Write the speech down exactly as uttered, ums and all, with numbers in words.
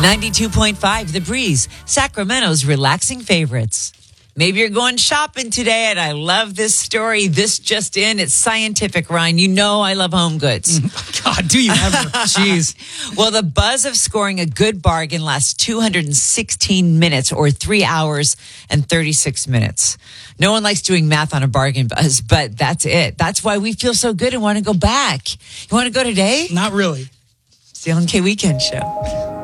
ninety-two point five The Breeze, Sacramento's relaxing favorites. Maybe you're going shopping today, and I love this story. This just in, it's scientific, Ryan. You know I love home goods. God, do you ever? Jeez. Well, the buzz of scoring a good bargain lasts two hundred sixteen minutes or three hours and thirty-six minutes. No one likes doing math on a bargain buzz, but that's it. That's why we feel so good and want to go back. You want to go today? Not really. It's the L N K Weekend Show.